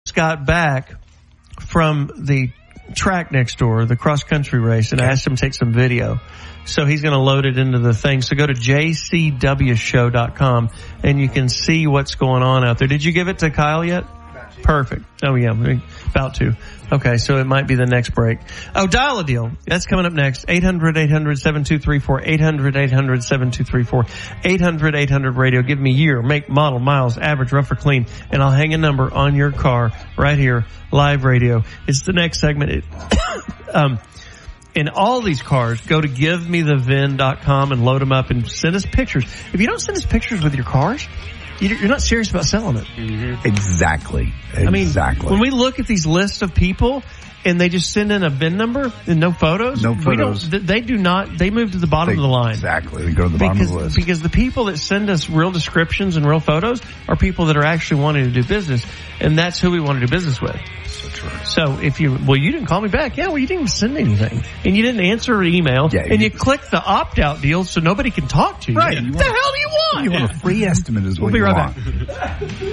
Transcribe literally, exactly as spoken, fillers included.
got back from the track next door, the cross country race, and I asked him to take some video. So he's going to load it into the thing. So go to j c w show dot com and you can see what's going on out there. Did you give it to Kyle yet? Perfect. Oh yeah, about to. Okay, so it might be the next break. Oh, Dial a Deal. That's coming up next. eight hundred, eight hundred, seven two three four. eight hundred, eight hundred, seven two three four. eight hundred, eight hundred radio. Give me year, make, model, miles, average, rough or clean, and I'll hang a number on your car right here, live radio. It's the next segment. It, um, in all these cars, go to give me the V I N dot com and load them up and send us pictures. If you don't send us pictures with your cars, you're not serious about selling it. Mm-hmm. Exactly. Exactly. I mean, when we look at these lists of people and they just send in a V I N number and no photos, no photos. We don't, they do not, they move to the bottom they, of the line. Exactly. They go to the bottom because, of the list. Because the people that send us real descriptions and real photos are people that are actually wanting to do business, and that's who we want to do business with. So true. So if you, well, you didn't call me back. Yeah, well, you didn't even send anything. And you didn't answer an email. Yeah, and you, you click the opt-out deal so nobody can talk to you. Right. What you the want, hell do you want? You want a free estimate is we'll what be you right want. back.